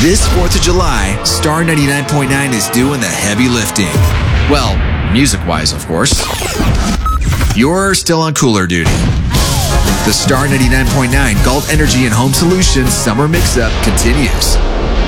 This 4th of July, Star 99.9 is doing the heavy lifting. Well, music-wise, of course. You're still on cooler duty. The Star 99.9 Galt Energy and Home Solutions Summer Mix-Up continues.